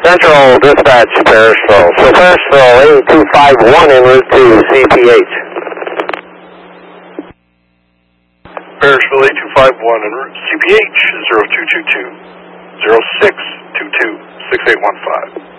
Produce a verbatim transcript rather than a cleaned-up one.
Central Dispatch, Parisville. So Parisville, A two five one en route to C P H. Parisville, A two five one en route to C P H, zero two two two, zero six two two, six eight one five.